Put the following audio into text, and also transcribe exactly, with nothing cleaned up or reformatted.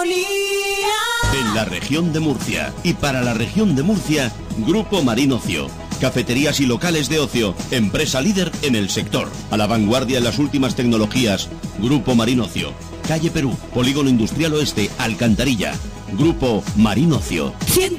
En la región de Murcia y para la región de Murcia, Grupo Marín Ocio. Cafeterías y locales de ocio, empresa líder en el sector. A la vanguardia en las últimas tecnologías, Grupo Marín Ocio. Calle Perú, Polígono Industrial Oeste, Alcantarilla. Grupo Marín Ocio. ciento